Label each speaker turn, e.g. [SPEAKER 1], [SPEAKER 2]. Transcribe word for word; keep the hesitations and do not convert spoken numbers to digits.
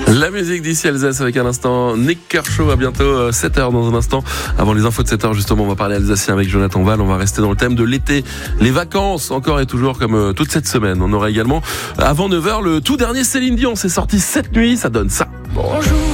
[SPEAKER 1] La musique d'ici Alsace avec un instant Nick Kershaw. À bientôt sept heures dans un instant. Avant les infos de sept heures justement, on va parler alsacien avec Jonathan Val. On va rester dans le thème de l'été, les vacances encore et toujours comme toute cette semaine. On aura également avant neuf heures le tout dernier Céline Dion. C'est sorti cette nuit, ça donne ça.
[SPEAKER 2] Bonjour.